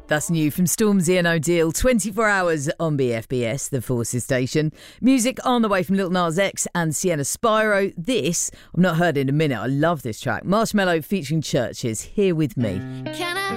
That's new from Stormzy and O'Deal, 24 hours on BFBS, the Forces station. Music on the way from Lil Nas X and Sienna Spyro. This, I've not heard in a minute, I love this track. Marshmello featuring Churches, Here With Me.